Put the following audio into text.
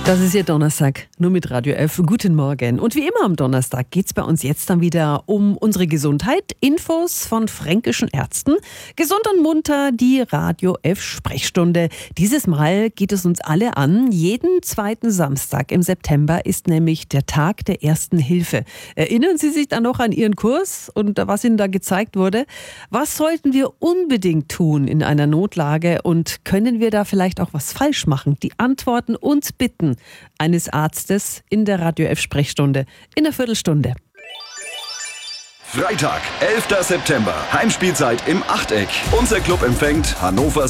Das ist ja Donnerstag, nur mit Radio F. Guten Morgen. Und wie immer am Donnerstag geht es bei uns jetzt dann wieder um unsere Gesundheit. Infos von fränkischen Ärzten. Gesund und munter, die Radio F Sprechstunde. Dieses Mal geht es uns alle an. Jeden zweiten Samstag im September ist nämlich der Tag der Ersten Hilfe. Erinnern Sie sich dann noch an Ihren Kurs und was Ihnen da gezeigt wurde? Was sollten wir unbedingt tun in einer Notlage und können wir da vielleicht auch was falsch machen? Die Antworten und Bitten eines Arztes in der Radio F Sprechstunde in einer Viertelstunde. Freitag, 11. September, Heimspielzeit im Achteck. Unser Club empfängt Hannover